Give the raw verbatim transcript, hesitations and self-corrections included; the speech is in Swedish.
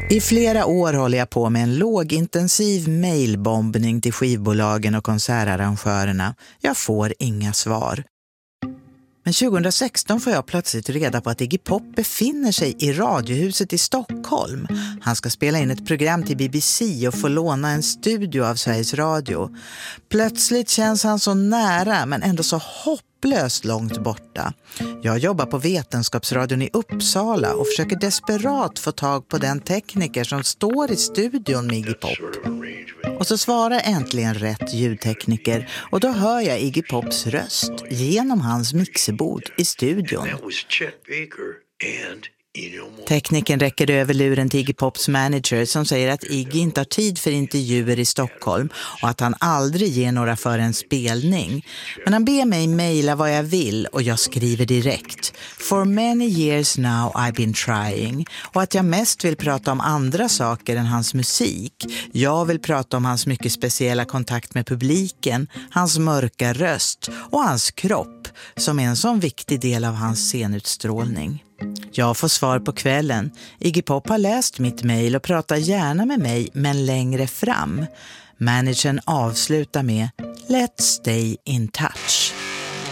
I flera år håller jag på med en lågintensiv mailbombning till skivbolagen och konsertarrangörerna. Jag får inga svar. Men tjugohundrasexton får jag plötsligt reda på att Iggy Pop befinner sig i Radiohuset i Stockholm. Han ska spela in ett program till B B C och få låna en studio av Sveriges Radio. Plötsligt känns han så nära men ändå så hopplöst långt borta. Jag jobbar på Vetenskapsradion i Uppsala och försöker desperat få tag på den tekniker som står i studion med Iggy Pop. Och så svarar äntligen rätt ljudtekniker och då hör jag Iggy Pops röst genom hans mixerbord i studion. Tekniken räcker över luren till Iggy Pops manager som säger att Iggy inte har tid för intervjuer i Stockholm och att han aldrig ger några för en spelning. Men han ber mig mejla vad jag vill och jag skriver direkt. For many years now I've been trying. Och att jag mest vill prata om andra saker än hans musik. Jag vill prata om hans mycket speciella kontakt med publiken, hans mörka röst och hans kropp som är en sån viktig del av hans scenutstrålning. Jag får svar på kvällen. Iggy Pop har läst mitt mejl och pratar gärna med mig, men längre fram. Managern avslutar med Let's stay in touch.